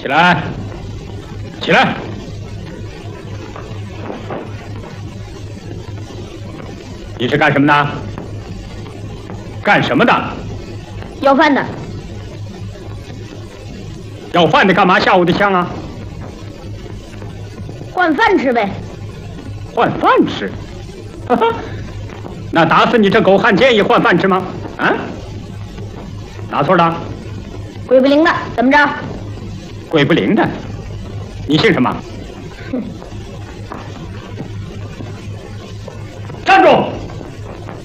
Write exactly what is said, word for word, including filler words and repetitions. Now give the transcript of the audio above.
起来，起来！你是干什么的？干什么的？ 要饭的。 要饭的干嘛吓我的枪啊？ 换饭吃呗。 换饭吃？哈哈，那打死你这狗汉奸也换饭吃吗？啊？哪错了？ 鬼不灵的，怎么着？ 鬼不灵的，你姓什么？站住！